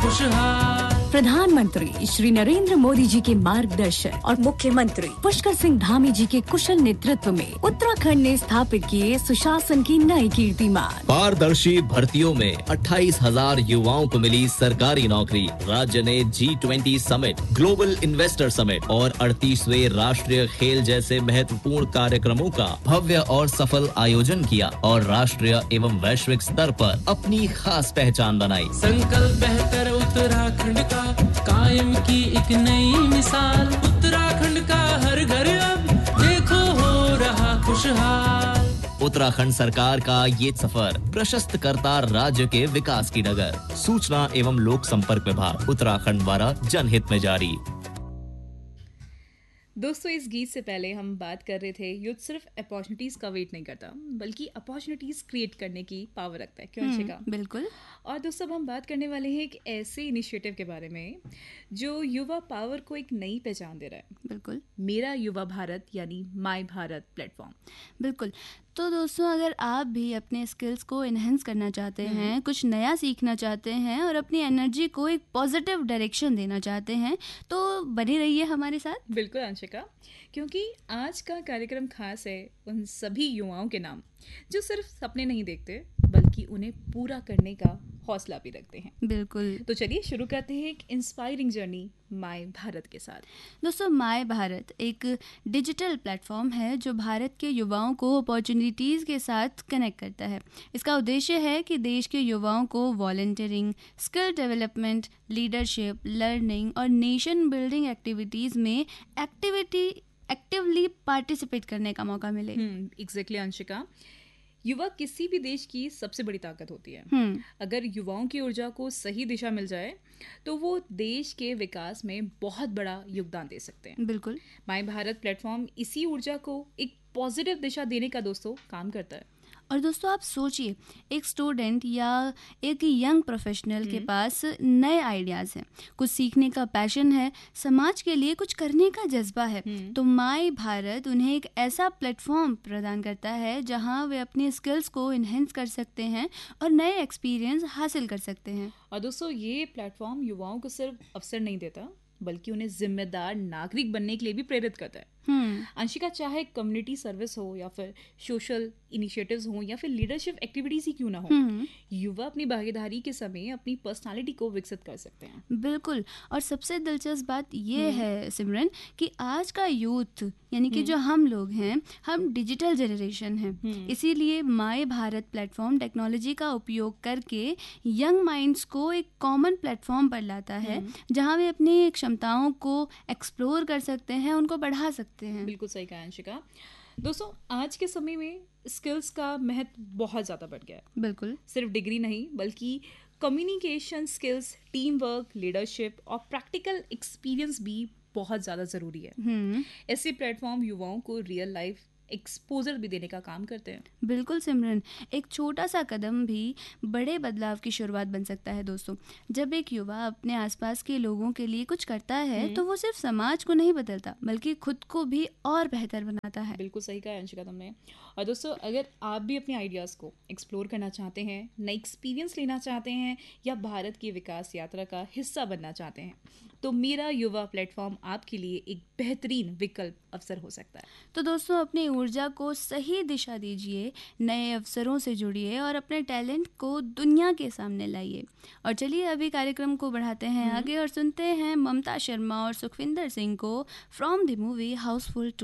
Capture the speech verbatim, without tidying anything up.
खुशहाल। प्रधानमंत्री श्री नरेंद्र मोदी जी के मार्गदर्शन और मुख्यमंत्री पुष्कर सिंह धामी जी के कुशल नेतृत्व में उत्तराखंड ने स्थापित किए सुशासन की नई कीर्तिमान। पारदर्शी भर्तियों में अट्ठाईस हजार युवाओं को मिली सरकारी नौकरी। राज्य ने G twenty summit, global investor summit और अड़तीसवें राष्ट्रीय खेल जैसे महत्वपूर्ण कार्यक्रमों का भव्य और सफल आयोजन किया और राष्ट्रीय एवं वैश्विक स्तर पर अपनी खास पहचान बनाई। संकल्प बेहतर उत्तराखंड का, कायम की एक नई मिसाल। उत्तराखंड का हर घर अब देखो हो रहा खुशहाल। उत्तराखंड सरकार का ये सफर प्रशस्त करता राज्य के विकास की डगर। सूचना एवं लोक संपर्क विभाग उत्तराखंड द्वारा जनहित में जारी। दोस्तों, इस गीत से पहले हम बात कर रहे थे यूथ सिर्फ अपॉर्चुनिटीज़ का वेट नहीं करता बल्कि अपॉर्चुनिटीज़ क्रिएट करने की पावर रखता है। क्यों शिका? बिल्कुल। और दोस्तों, अब हम बात करने वाले हैं एक ऐसे इनिशिएटिव के बारे में जो युवा पावर को एक नई पहचान दे रहा है। बिल्कुल। मेरा युवा भारत यानी माय भारत प्लेटफॉर्म। बिल्कुल। तो दोस्तों, अगर आप भी अपने स्किल्स को इन्हेंस करना चाहते हैं, कुछ नया सीखना चाहते हैं और अपनी एनर्जी को एक पॉजिटिव डायरेक्शन देना चाहते हैं, तो बने रहिए हमारे साथ। बिल्कुल अंशिका, क्योंकि आज का कार्यक्रम खास है उन सभी युवाओं के नाम जो सिर्फ सपने नहीं देखते बल्कि उन्हें पूरा करने का हौसला भी रखते हैं। बिल्कुल। तो चलिए शुरू करते हैं एक इंस्पायरिंग जर्नी माय भारत के साथ। दोस्तों, माय भारत एक डिजिटल प्लेटफॉर्म है जो भारत के युवाओं को अपॉर्चुनिटीज़ के साथ कनेक्ट करता है। इसका उद्देश्य है कि देश के युवाओं को volunteering, skill development, leadership, learning और नेशन बिल्डिंग एक्टिविटीज़ में एक्टिविटी एक्टिवली पार्टिसिपेट करने का मौका मिले। एग्जैक्टली अंशिका, युवा किसी भी देश की सबसे बड़ी ताकत होती है। अगर युवाओं की ऊर्जा को सही दिशा मिल जाए तो वो देश के विकास में बहुत बड़ा योगदान दे सकते हैं। बिल्कुल। माय भारत प्लेटफॉर्म इसी ऊर्जा को एक पॉजिटिव दिशा देने का दोस्तों काम करता है। और दोस्तों, आप सोचिए, एक स्टूडेंट या एक यंग प्रोफेशनल के पास नए आइडियाज़ हैं, कुछ सीखने का पैशन है, समाज के लिए कुछ करने का जज्बा है, तो माय भारत उन्हें एक ऐसा प्लेटफॉर्म प्रदान करता है जहां वे अपनी स्किल्स को इन्हेंस कर सकते हैं और नए एक्सपीरियंस हासिल कर सकते हैं। और दोस्तों, ये प्लेटफॉर्म युवाओं को सिर्फ अवसर नहीं देता बल्कि उन्हें जिम्मेदार नागरिक बनने के लिए भी प्रेरित करता है। अंशिका, चाहे कम्युनिटी सर्विस हो या फिर सोशल इनिशिएटिव्स हो या फिर लीडरशिप एक्टिविटीज ही क्यों ना हो, युवा अपनी भागीदारी के समय अपनी पर्सनालिटी को विकसित कर सकते हैं। बिल्कुल। और सबसे दिलचस्प बात ये है सिमरन कि आज का यूथ यानी कि जो हम लोग हैं, हम डिजिटल जनरेशन हैं। इसीलिए माय भारत प्लेटफॉर्म टेक्नोलॉजी का उपयोग करके यंग माइंड्स को एक कॉमन प्लेटफॉर्म पर लाता है जहां वे अपनी क्षमताओं को एक्सप्लोर कर सकते हैं, उनको बढ़ा सकते हैं। बिल्कुल सही कहा अंशिका। दोस्तों, आज के समय में स्किल्स का महत्व बहुत ज़्यादा बढ़ गया है। बिल्कुल। सिर्फ डिग्री नहीं बल्कि communication skills, team work, leadership और प्रैक्टिकल एक्सपीरियंस भी बहुत ज़्यादा ज़रूरी है। ऐसे प्लेटफॉर्म युवाओं को रियल लाइफ एक्सपोजर भी देने का काम करते हैं। बिल्कुल सिमरन, एक छोटा सा कदम भी बड़े बदलाव की शुरुआत बन सकता है। दोस्तों, जब एक युवा अपने आसपास के लोगों के लिए कुछ करता है तो वो सिर्फ समाज को नहीं बदलता बल्कि खुद को भी और बेहतर बनाता है। बिल्कुल सही कहा अंशिका तुमने। और दोस्तों, अगर आप भी अपने आइडियाज़ को एक्सप्लोर करना चाहते हैं, नई एक्सपीरियंस लेना चाहते हैं या भारत की विकास यात्रा का हिस्सा बनना चाहते हैं, तो मेरा युवा प्लेटफॉर्म आपके लिए एक बेहतरीन विकल्प अवसर हो सकता है। तो दोस्तों, अपनी ऊर्जा को सही दिशा दीजिए, नए अवसरों से जुड़िए और अपने टैलेंट को दुनिया के सामने लाइए। और चलिए अभी कार्यक्रम को बढ़ाते हैं आगे और सुनते हैं ममता शर्मा और सुखविंदर सिंह को from the movie Housefull to.